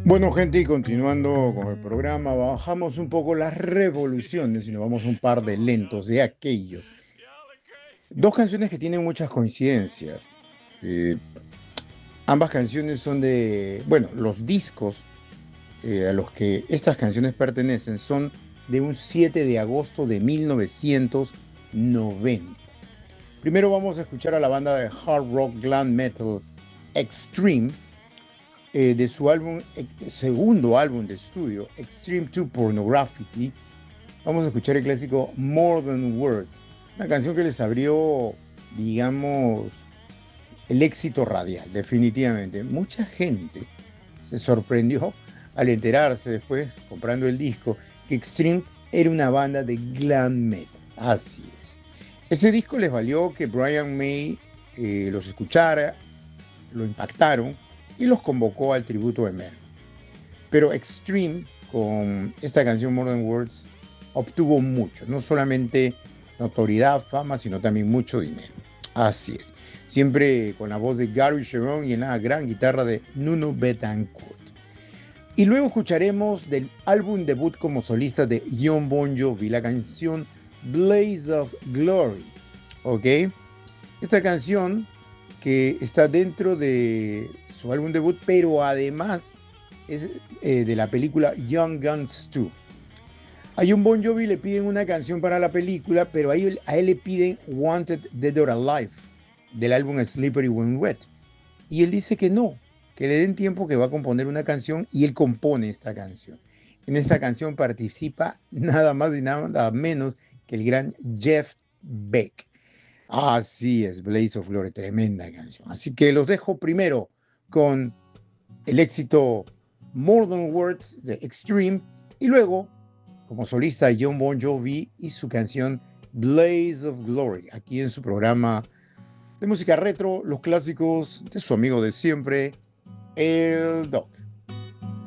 Bueno, gente, y continuando con el programa, bajamos un poco las revoluciones y nos vamos a un par de lentos de aquellos. Dos canciones que tienen muchas coincidencias. Eh, Ambas canciones son bueno, los discos a los que estas canciones pertenecen son de un 7 de agosto de 1990. Primero vamos a escuchar a la banda de hard rock glam metal Extreme, de su segundo álbum de estudio, Extreme 2 Pornography. Vamos a escuchar el clásico More Than Words, una canción que les abrió, digamos, el éxito radial, definitivamente. Mucha gente se sorprendió al enterarse después, comprando el disco, que Extreme era una banda de glam metal. Así es. Ese disco les valió que Brian May los escuchara, lo impactaron y los convocó al tributo de Mer. Pero Extreme, con esta canción More Than Words, obtuvo mucho, no solamente notoriedad, fama, sino también mucho dinero. Así es, siempre con la voz de Gary Cherone y en la gran guitarra de Nuno Bettencourt. Y luego escucharemos del álbum debut como solista de Jon Bon Jovi, la canción Blaze of Glory. ¿Ok? Esta canción que está dentro de su álbum debut, pero además es de la película Young Guns 2. A Jon Bon Jovi le piden una canción para la película, pero a él le piden Wanted Dead or Alive, del álbum Slippery When Wet. Y él dice que no, que le den tiempo, que va a componer una canción, y él compone esta canción. En esta canción participa nada más y nada menos que el gran Jeff Beck. Así es, Blaze of Glory, tremenda canción. Así que los dejo primero con el éxito More Than Words de Extreme y luego como solista Jon Bon Jovi y su canción Blaze of Glory, aquí en su programa de música retro, los clásicos de su amigo de siempre, el Doc.